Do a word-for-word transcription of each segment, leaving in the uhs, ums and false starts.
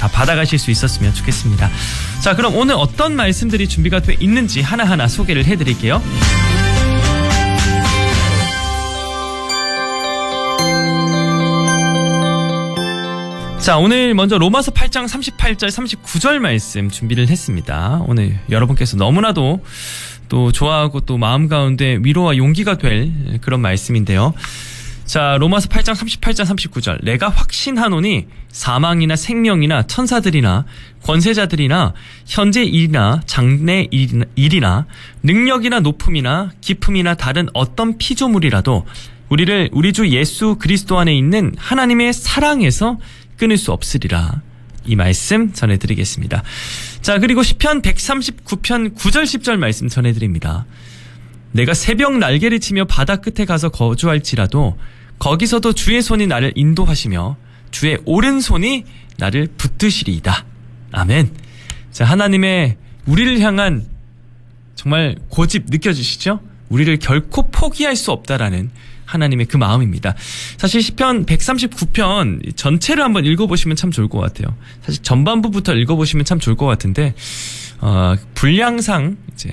다 받아가실 수 있었으면 좋겠습니다. 자, 그럼 오늘 어떤 말씀들이 준비가 돼 있는지 하나하나 소개를 해드릴게요. 자, 오늘 먼저 로마서 팔 장 삼십팔 절 삼십구 절 말씀 준비를 했습니다. 오늘 여러분께서 너무나도 또 좋아하고 또 마음 가운데 위로와 용기가 될 그런 말씀인데요. 자, 로마서 팔 장 삼십팔 절 삼십구 절. 내가 확신하노니 사망이나 생명이나 천사들이나 권세자들이나 현재 일이나 장래 일이나 능력이나 높음이나 깊음이나 다른 어떤 피조물이라도 우리를 우리 주 예수 그리스도 안에 있는 하나님의 사랑에서 끊을 수 없으리라. 이 말씀 전해드리겠습니다. 자, 그리고 시편 백삼십구 편 구 절 십 절 말씀 전해드립니다. 내가 새벽 날개를 치며 바다 끝에 가서 거주할지라도 거기서도 주의 손이 나를 인도하시며 주의 오른손이 나를 붙드시리이다. 아멘. 자, 하나님의 우리를 향한 정말 고집 느껴지시죠? 우리를 결코 포기할 수 없다라는 하나님의 그 마음입니다. 사실 시편 백삼십구 편 전체를 한번 읽어보시면 참 좋을 것 같아요. 사실 전반부부터 읽어보시면 참 좋을 것 같은데 어, 분량상 이제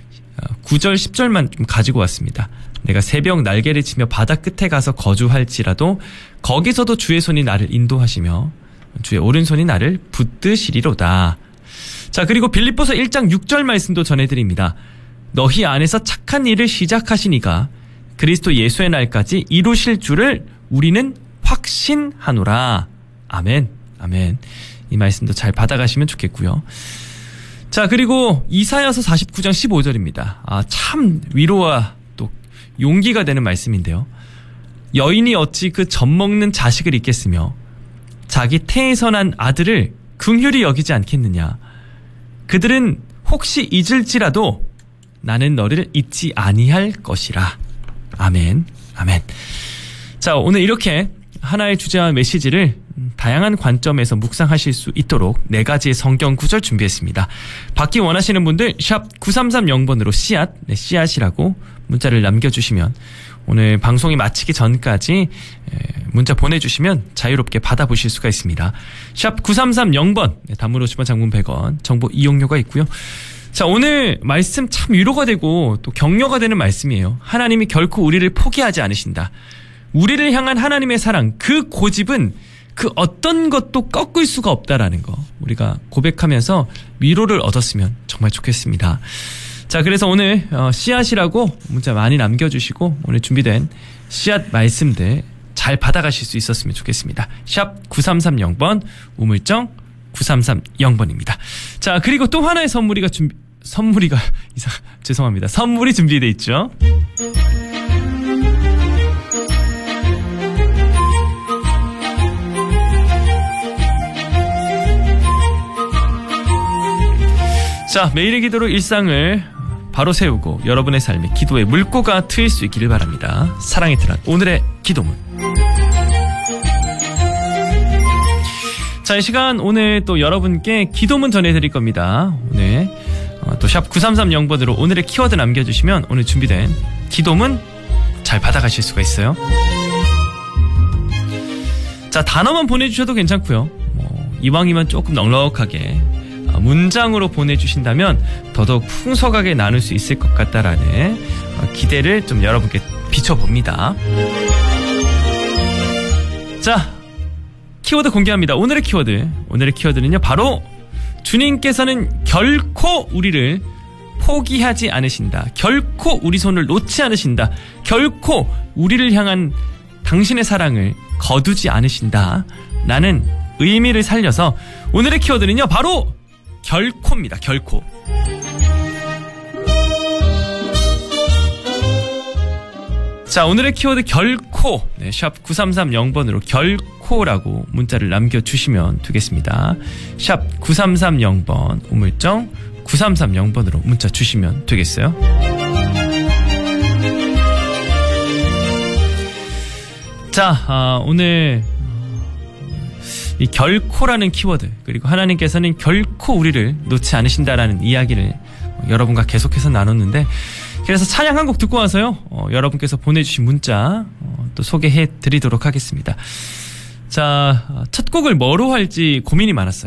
구 절 십 절만 좀 가지고 왔습니다. 내가 새벽 날개를 치며 바다 끝에 가서 거주할지라도 거기서도 주의 손이 나를 인도하시며 주의 오른손이 나를 붙드시리로다. 자, 그리고 빌립보서 일 장 육 절 말씀도 전해드립니다. 너희 안에서 착한 일을 시작하시니가 그리스도 예수의 날까지 이루실 줄을 우리는 확신하노라. 아멘. 아멘. 이 말씀도 잘 받아가시면 좋겠고요. 자, 그리고 이사야서 사십구 장 십오 절입니다. 아, 참 위로와 또 용기가 되는 말씀인데요. 여인이 어찌 그 젖먹는 자식을 잊겠으며 자기 태에서 난 아들을 긍휼히 여기지 않겠느냐. 그들은 혹시 잊을지라도 나는 너를 잊지 아니할 것이라. 아멘. 아멘. 자, 오늘 이렇게 하나의 주제와 메시지를 다양한 관점에서 묵상하실 수 있도록 네 가지의 성경 구절 준비했습니다. 받기 원하시는 분들 샵 구삼삼공 번으로 씨앗, 네, 씨앗이라고 문자를 남겨주시면 오늘 방송이 마치기 전까지 문자 보내주시면 자유롭게 받아보실 수가 있습니다. 샵 구삼삼공 번, 네, 단문 오십 원, 장문 백 원, 정보 이용료가 있고요. 자, 오늘 말씀 참 위로가 되고 또 격려가 되는 말씀이에요. 하나님이 결코 우리를 포기하지 않으신다. 우리를 향한 하나님의 사랑, 그 고집은 그 어떤 것도 꺾을 수가 없다라는 거 우리가 고백하면서 위로를 얻었으면 정말 좋겠습니다. 자, 그래서 오늘 어, 씨앗이라고 문자 많이 남겨주시고 오늘 준비된 씨앗 말씀들 잘 받아가실 수 있었으면 좋겠습니다. 샵 구삼삼공 번, 우물정 구삼삼공 번입니다. 자, 그리고 또 하나의 선물이가 준비, 선물이가, 이상, 죄송합니다. 선물이 준비되어 있죠. 자, 매일의 기도로 일상을 바로 세우고 여러분의 삶에 기도의 물꼬가 트일 수 있기를 바랍니다. 사랑의 틀한 오늘의 기도문. 자, 이 시간 오늘 또 여러분께 기도문 전해드릴 겁니다. 오늘 어, 또 샵 구삼삼공 번으로 오늘의 키워드 남겨주시면 오늘 준비된 기도문 잘 받아가실 수가 있어요. 자, 단어만 보내주셔도 괜찮고요. 뭐, 이왕이면 조금 넉넉하게 어, 문장으로 보내주신다면 더더욱 풍성하게 나눌 수 있을 것 같다라는 어, 기대를 좀 여러분께 비춰봅니다. 자, 키워드 공개합니다. 오늘의 키워드. 오늘의 키워드는요, 바로 주님께서는 결코 우리를 포기하지 않으신다. 결코 우리 손을 놓지 않으신다. 결코 우리를 향한 당신의 사랑을 거두지 않으신다. 라는 의미를 살려서 오늘의 키워드는요, 바로 결코입니다. 결코. 자, 오늘의 키워드 결코. 네, 샵 구삼삼공 번으로 결코라고 문자를 남겨주시면 되겠습니다. 샵 구삼삼공 번, 우물정 구삼삼공 번으로 문자 주시면 되겠어요. 자, 아, 오늘 이 결코라는 키워드, 그리고 하나님께서는 결코 우리를 놓지 않으신다라는 이야기를 여러분과 계속해서 나눴는데, 그래서 찬양 한 곡 듣고 와서요, 어, 여러분께서 보내주신 문자 어, 또 소개해 드리도록 하겠습니다. 자, 첫 곡을 뭐로 할지 고민이 많았어요.